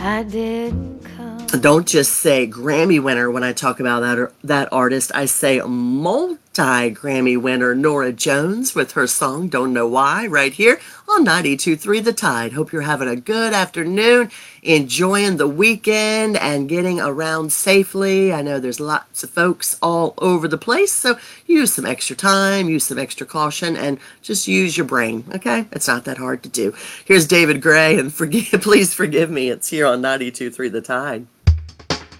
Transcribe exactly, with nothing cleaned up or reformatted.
I didn't come. Don't just say Grammy winner when I talk about that that artist. I say multi-Grammy winner Nora Jones with her song Don't Know Why right here on ninety-two point three The Tide. Hope you're having a good afternoon, enjoying the weekend and getting around safely. I know there's lots of folks all over the place, so use some extra time, use some extra caution, and just use your brain, okay? It's not that hard to do. Here's David Gray, and forgive, please forgive me. It's here on ninety-two point three The Tide.